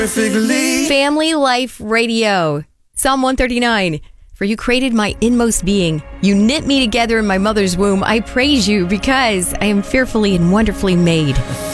Family Life Radio. Psalm 139. For you created my inmost being. You knit me together in my mother's womb. I praise you because I am fearfully and wonderfully made.